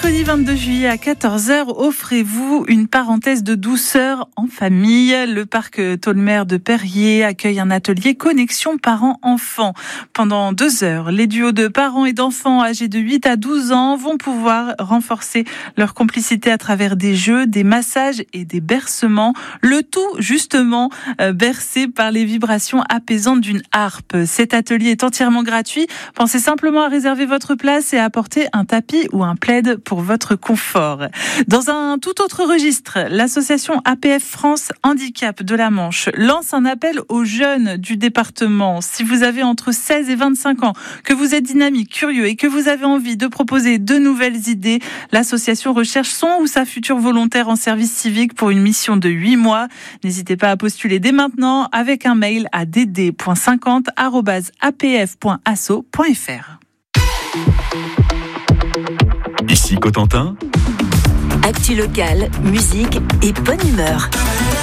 mercredi 22 juillet à 14h, offrez-vous une parenthèse de douceur en famille. Le parc Tolmer de Perrier accueille un atelier connexion parents-enfants. Pendant 2 heures, les duos de parents et d'enfants âgés de 8 à 12 ans vont pouvoir renforcer leur complicité à travers des jeux, des massages et des bercements. Le tout, justement, bercé par les vibrations apaisantes d'une harpe. Cet atelier est entièrement gratuit. Pensez simplement à réserver votre place et à apporter un tapis ou un plaid pour votre confort. Dans un tout autre registre, l'association APF France Handicap de la Manche lance un appel aux jeunes du département. Si vous avez entre 16 et 25 ans, que vous êtes dynamique, curieux et que vous avez envie de proposer de nouvelles idées, l'association recherche son ou sa future volontaire en service civique pour une mission de 8 mois. N'hésitez pas à postuler dès maintenant avec un mail à dd.50@apf.asso.fr. Ici Cotentin. Actu locale, musique et bonne humeur.